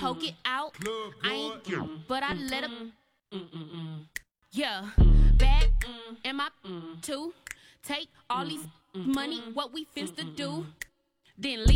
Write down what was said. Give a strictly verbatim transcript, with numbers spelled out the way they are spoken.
poke it out. I ain't, but I let him. Yeah, back in my two. Take all these money, what we finna do. Then leave.